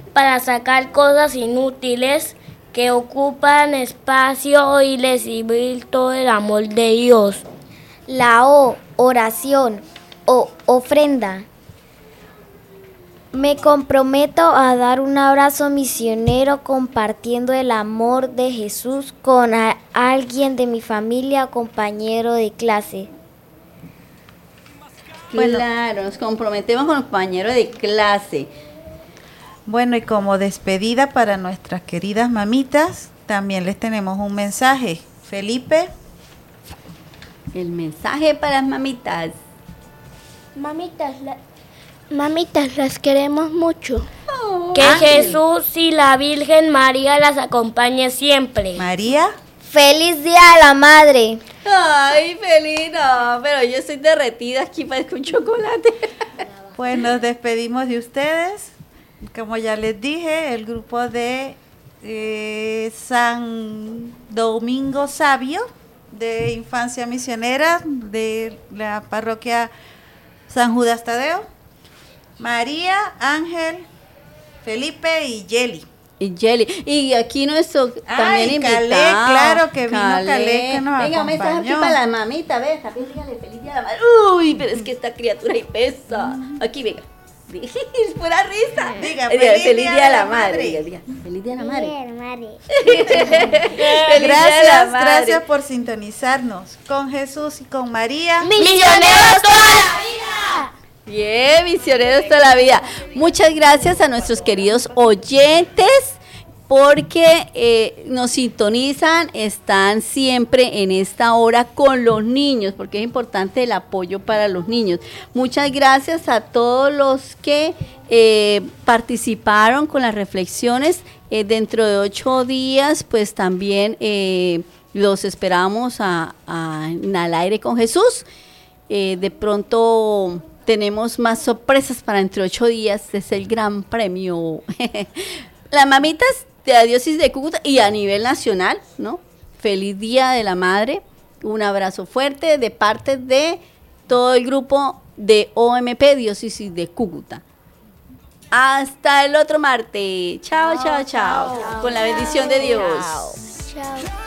para sacar cosas inútiles que ocupan espacio y recibir todo el amor de Dios. La O, oración o ofrenda. Me comprometo a dar un abrazo misionero compartiendo el amor de Jesús con alguien de mi familia o compañero de clase. Bueno, claro, nos comprometemos con el compañero de clase. Bueno, y como despedida para nuestras queridas mamitas, también les tenemos un mensaje. Felipe. El mensaje para las mamitas. Mamitas, las queremos mucho. Que Jesús y la Virgen María las acompañe siempre. María. ¡Feliz Día a la Madre! Ay, feliz, no, pero yo estoy derretida aquí, parezco un chocolate. Pues nos despedimos de ustedes. Como ya les dije, el grupo de San Domingo Sabio, de Infancia Misionera, de la parroquia San Judas Tadeo, María, Ángel, Felipe y Yeli. Y Jelly. Y aquí nuestro también invitado. Calé, claro que vino Calé, que nos venga, acompañó. me estás aquí para la mamita, ve, también dígale feliz día a la madre. Uy, pero es que esta criatura ahí pesa. Aquí, venga. Es pura risa. Diga, feliz día a la madre. Diga, feliz día a la madre. Gracias por sintonizarnos con Jesús y con María. ¡Misioneros toda la vida! Bien, misioneros toda la vida. Muchas gracias a nuestros queridos oyentes porque nos sintonizan, están siempre en esta hora con los niños, porque es importante el apoyo para los niños. Muchas gracias a todos los que participaron con las reflexiones. Dentro de 8 días, pues también los esperamos en Al Aire con Jesús. De pronto tenemos más sorpresas para entre 8 días, es el gran premio. Las mamitas de la diócesis de Cúcuta y a nivel nacional, ¿no? Feliz Día de la Madre, un abrazo fuerte de parte de todo el grupo de OMP Diócesis de Cúcuta. Hasta el otro martes. Chao, chao, chao. Con la bendición de Dios. Chao.